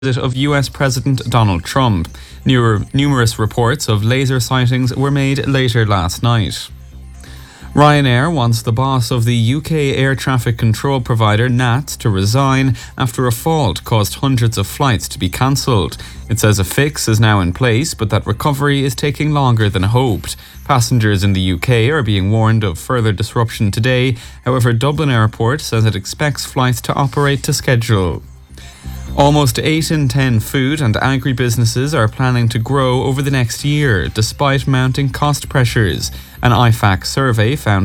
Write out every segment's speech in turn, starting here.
of US President Donald Trump. Numerous reports of laser sightings were made later last night. Ryanair wants the boss of the UK air traffic control provider NATS to resign after a fault caused hundreds of flights to be cancelled. It says a fix is now in place, but that recovery is taking longer than hoped. Passengers in the UK are being warned of further disruption today. However, Dublin Airport says it expects flights to operate to schedule. Almost 8 in 10 food and agri-businesses are planning to grow over the next year, despite mounting cost pressures. An IFAC survey found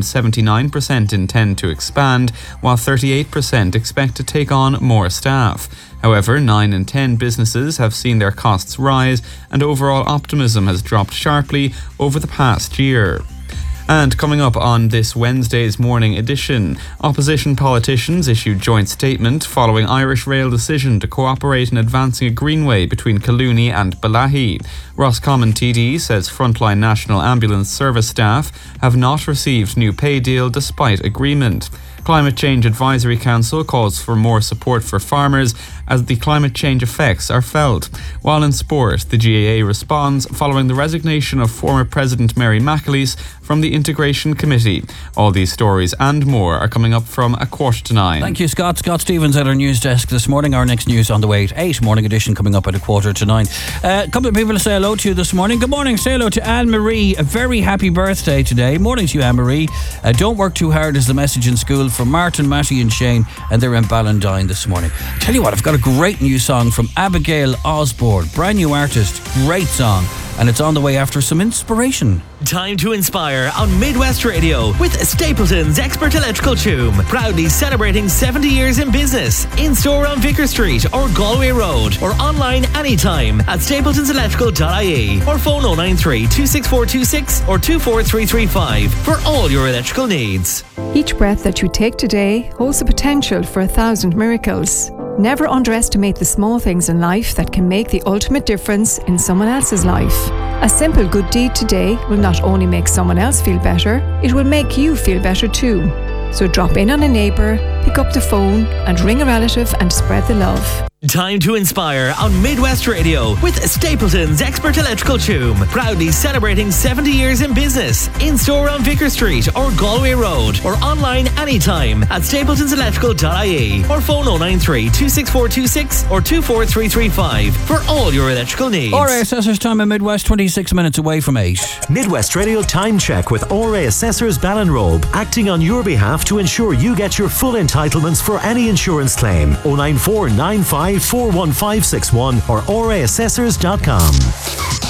79% intend to expand, while 38% expect to take on more staff. However, 9 in 10 businesses have seen their costs rise, and overall optimism has dropped sharply over the past year. And coming up on this Wednesday's morning edition, opposition politicians issued joint statement following Irish Rail decision to cooperate in advancing a greenway between Collooney and Balahy. Roscommon TD says frontline National Ambulance Service staff have not received new pay deal despite agreement. Climate Change Advisory Council calls for more support for farmers as the climate change effects are felt. While in sport, the GAA responds following the resignation of former President Mary McAleese from the Integration Committee. All these stories and more are coming up from 9:15. Thank you, Scott. Scott Stevens at our news desk this morning. Our next news on the way at 8. Morning edition coming up at 9:15. A couple of people to say hello to you this morning. Good morning. Say hello to Anne-Marie. A very happy birthday today. Morning to you, Anne-Marie. Don't work too hard is the message in school from Martin, Matty and Shane, and they're in Ballantyne this morning. Tell you what, I've got a great new song from Abigail Osborne. Brand new artist. Great song. And it's on the way after some inspiration. Time to inspire on Midwest Radio with Stapleton's Expert Electrical Tune. Proudly celebrating 70 years in business. In store on Vicar Street or Galway Road, or online anytime at stapletonselectrical.ie, or phone 093 26426 or 24335 for all your electrical needs. Each breath that you take today holds the potential for 1,000 miracles. Never underestimate the small things in life that can make the ultimate difference in someone else's life. A simple good deed today will not only make someone else feel better, it will make you feel better too. So drop in on a neighbour, pick up the phone and ring a relative and spread the love. Time to inspire on Midwest Radio with Stapleton's Expert Electrical Tune. Proudly celebrating 70 years in business. In store on Vicar Street or Galway Road, or online anytime at stapletonselectrical.ie, or phone 093 26426 or 24335 for all your electrical needs. RA Assessors time in Midwest, 26 minutes away from 8. Midwest Radio Time Check with RA Assessors Ballinrobe, acting on your behalf to ensure you get your full entitlements for any insurance claim. 094 95 41561 or raassessors.com.